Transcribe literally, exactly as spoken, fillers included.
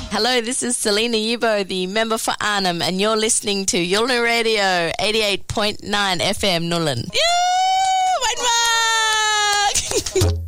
Hello, this is Selena Yubo, the member for Arnhem, and you're listening to Yulnu Radio, eighty-eight point nine F M Nullen. Yeah, White Mark!